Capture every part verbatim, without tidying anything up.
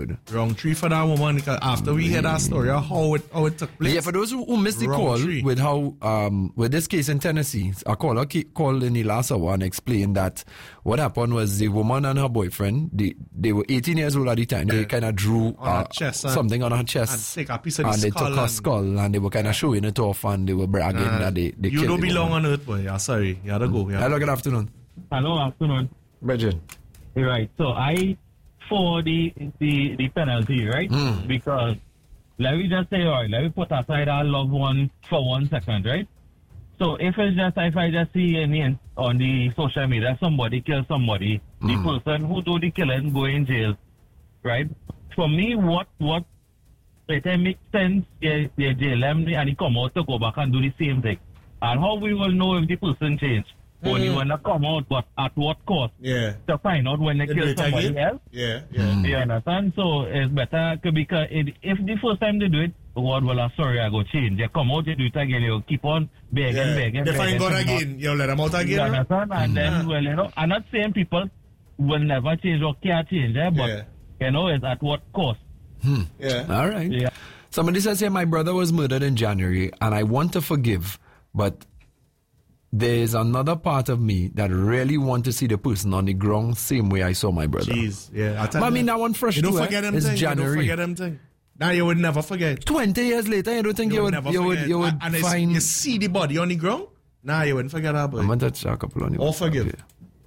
Wrong tree for that woman, because after we hear that story of how it, how it took place. Yeah, for those who, who missed the Wrong call tree. with how, um, with this case in Tennessee, a caller ca- called in the last hour and explained that what happened was the woman and her boyfriend, they, they were eighteen years old at the time. Yeah. They kind of drew On uh, her chest and- something on her chest. and take a piece of the and they skull took her and- skull and they were kind of showing it off and they were bragging Uh, that they, they you killed don't the belong woman. on earth, boy. Yeah, sorry. You gotta go. Yeah. Hello, good afternoon. Hello, afternoon. Bridget. Right. So I for the the the penalty, right? Mm. Because let me just say, all right, let me put aside our loved one for one second, right? So if it's just if I just see any on the social media somebody kill somebody, Mm. the person who do the killing go in jail, right? For me, what what it makes sense, they, they jail them and he come out to go back and do the same thing. And how we will know if the person changed? Mm. Only when they come out, but at what cost? Yeah. To find out when they They do kill it somebody again? else. Yeah, yeah. Mm. You understand? So it's better to- because it, if the first time they do it, God will have sorry, I go change. They come out, they do it again, you keep on begging, Yeah. begging, They begging. find God to not- again. You let them out You again. huh? understand? And then, Yeah. well, you know, I'm not saying people will never change or can't change, eh, but, Yeah. you know, it's at what cost. Yeah. All right. Yeah. Somebody says here, my brother was murdered in January and I want to forgive, but there's another part of me that really want to see the person on the ground same way I saw my brother. Jeez. Yeah. But I mean, that one fresh You don't too, eh? forget them It's thing. You January. don't forget them thing. Now you would never forget. twenty years later, you don't think you, You would, would never you would, forget. you would and it's- find... you see the body on the ground. Nah, you wouldn't forget that, boy. I'm going to touch a couple on you. Or forgive. Okay.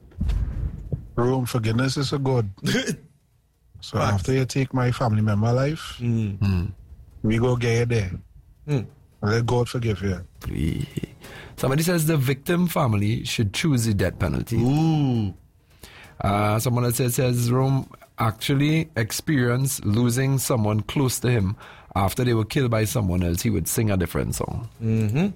Room forgiveness is a good. So Facts. after you take my family member life, Mm. we go get you there. Mm. And let God forgive you. Somebody says the victim family should choose the death penalty. Ooh. Uh, someone else says, says Rome actually experienced losing someone close to him after they were killed by someone else. He would sing a different song. Mm-hmm.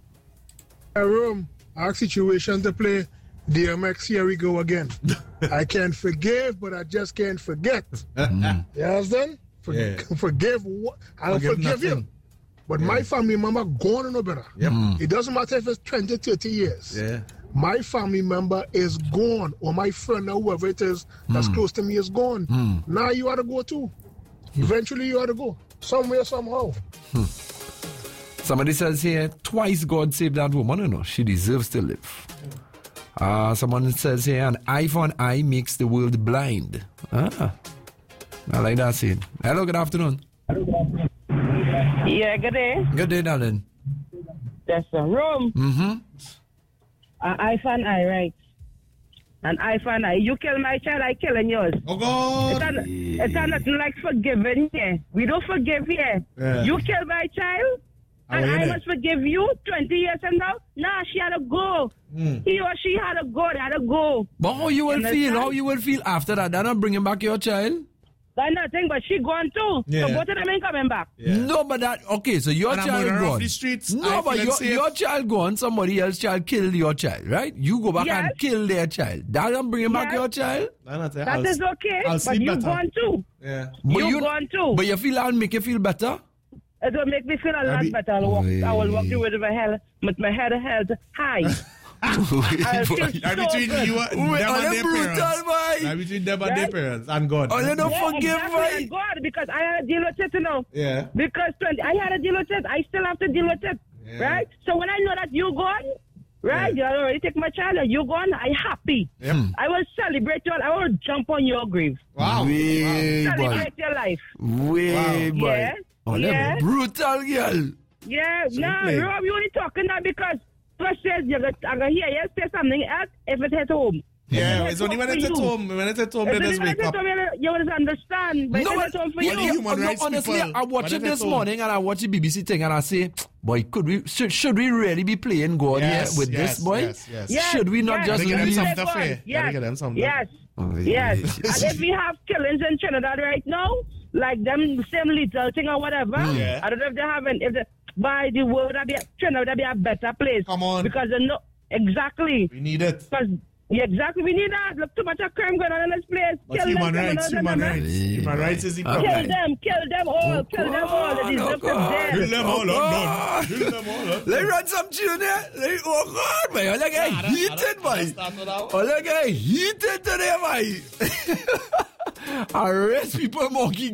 A room, our situation to play D M X, here we go again. I can forgive, but I just can't forget. Mm. You understand? For, Yeah. Forgive what? I'll Forgive forgive, you. nothing. But my family member gone and no better. Yep. It doesn't matter if it's twenty, thirty years. Yeah. My family member is gone, or my friend or whoever it is that's close to me is gone. Now you ought to go too. Eventually you ought to go. Somewhere, somehow. Somebody says here, twice God saved that woman. You know, she deserves to live. Uh, someone says here, an eye for an eye makes the world blind. Ah, I like that scene. Hello, good afternoon. Yeah, good day. Good day, darling. That's the room. Mm-hmm. An eye for an eye, right? An eye for an eye. You kill my child, I killing yours. Oh, God. It's, an, it's an, nothing like forgiving here. We don't forgive here. Yeah. You kill my child, Oh, and I innit? must forgive you twenty years from now. Nah, she had to go. Mm. He or she had to go. They had to go. But how you will Understand? feel? How you will feel after that? They're not bringing back your child? That's nothing, but she gone too. Yeah. So both of them ain't coming back. Yeah. No, but that, okay, so your And a child murderer gone. off the streets, I No, but feel your, unsafe. your child gone, somebody else's child killed your child, right? You go back and Yes. kill their child. That don't bring back Yes. your child? Nah, nah, That I'll- is okay, I'll but sleep you better. gone too. Yeah. But You gone too. But you feel that'll make you feel better? It will make me feel a lot Abby- better. I'll walk, I will walk Oy. you with my head, with my head held high. I'll feel Now so between good. you and Wait, them are and they their brutal, parents. boy? Now between them and their Right? parents and God. Oh, they don't Yeah, forgive, exactly, right? and God, because I had to deal with it, you know. Yeah. Because twenty, I had to deal with it. I still have to deal with it, Yeah. right? So when I know that you gone, right, Yeah. you already take my child, and you gone, I happy. Yep. I will celebrate you. I will jump on your grave. Wow. Way, boy. Celebrate your life. Way, Wow. boy. Yeah. Oh, Yeah. them brutal girl. Yeah, So you no, play. Rob, you only talking now because first says you're going to hear you say something else if it hit home. Yeah, If it's it only hit when home it's for at you. home. When it's at home, If they it just hit wake up. home, you will understand. But No, if but, it's home for yeah, you, you- human no, rights honestly, people, I watched but it if this it's home- morning and I watched the B B C thing and I say, boy, could we should, should we really be playing God Yes, here with yes, this boy? yes, yes. Yes, Should we not yes, just Gotta get them leave? something Yes, fair. yes, Gotta get them something. Yes, Oh, yes. yes. And if we have killings in Trinidad right now, like them same little thing or whatever, Yeah. I don't know if they haven't. If they, by the world, that be Trinidad would be a better place. Come on. because they know exactly. We need it. Because yeah, exactly, we need that. Look, too much of crime going on in this place. But kill human them, rights, kill human them, rights. Yeah. Human rights is the Okay. Kill problem. them, kill them all, kill them all. They deserve to dead. Kill them all, Oh, up, God. Kill them all, up. Let me run some tune there. Let me, oh God, man. All I get Nah, heated, that- boy. that start with that All I get heated today, boy. I raise people monkey